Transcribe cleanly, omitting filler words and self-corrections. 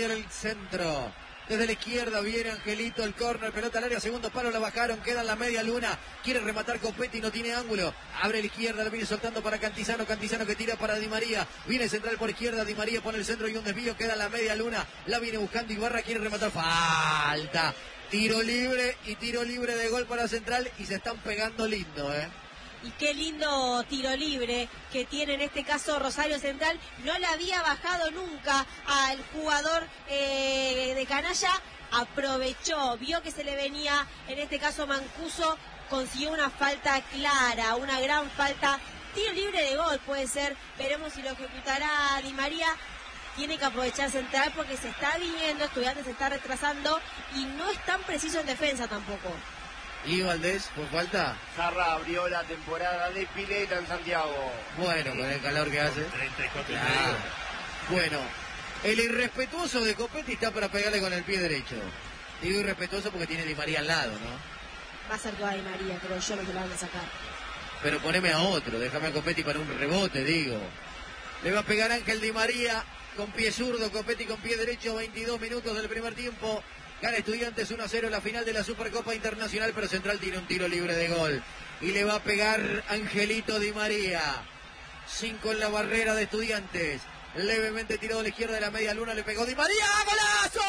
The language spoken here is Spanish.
patear el centro. Desde la izquierda viene Angelito, el córner, pelota al área, segundo palo, la bajaron, queda en la media luna, quiere rematar Copetti, no tiene ángulo, abre la izquierda, la viene soltando para Cantizano, Cantizano que tira para Di María, viene central por izquierda, Di María pone el centro y un desvío, queda en la media luna, la viene buscando Ibarra, quiere rematar, falta, tiro libre y tiro libre de gol para Central y se están pegando lindo, Y qué lindo tiro libre que tiene en este caso Rosario Central. No le había bajado nunca al jugador de Canalla. Aprovechó, vio que se le venía, en este caso Mancuso, consiguió una falta clara, una gran falta. Tiro libre de gol puede ser. Veremos si lo ejecutará Di María. Tiene que aprovechar Central porque se está viniendo, Estudiantes se está retrasando y no es tan preciso en defensa tampoco. ¿Y Valdés, por falta? Zarra abrió la temporada de pileta en Santiago. Bueno, con el calor que hace. 34 Claro. Bueno, el irrespetuoso de Copetti está para pegarle con el pie derecho. Digo irrespetuoso porque tiene Di María al lado, ¿no? Va a ser toda Di María, pero yo no se la van a sacar. Pero poneme a otro, déjame a Copetti para un rebote, digo. Le va a pegar Ángel Di María con pie zurdo, Copetti con pie derecho, 22 minutos del primer tiempo. Gana Estudiantes 1-0 en la final de la Supercopa Internacional, pero Central tiene un tiro libre de gol. Y le va a pegar Angelito Di María. 5 en la barrera de Estudiantes. Levemente tirado a la izquierda de la media luna, le pegó Di María. ¡Golazo!